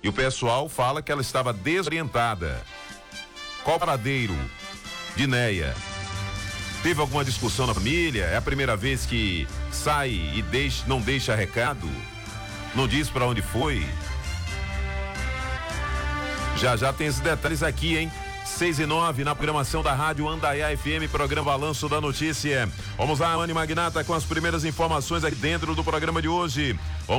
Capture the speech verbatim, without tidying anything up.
E o pessoal fala que ela estava desorientada. Qual o paradeiro de Neia? Teve alguma discussão na família? É a primeira vez que sai e deixa, não deixa recado? Não diz para onde foi? Já já tem esses detalhes aqui, hein? seis e nove na programação da Rádio Andaiá F M, programa Balanço da Notícia. Vamos lá, Mani Magnata, com as primeiras informações aqui dentro do programa de hoje.